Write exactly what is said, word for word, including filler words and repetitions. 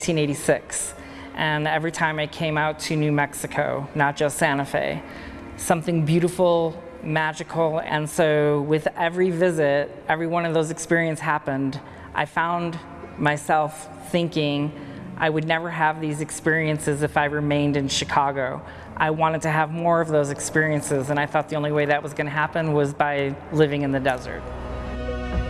nineteen eighty-six, and every time I came out to New Mexico, not just Santa Fe, something beautiful, magical, and so with every visit, every one of those experiences happened, I found myself thinking I would never have these experiences if I remained in Chicago. I wanted to have more of those experiences, and I thought the only way that was going to happen was by living in the desert.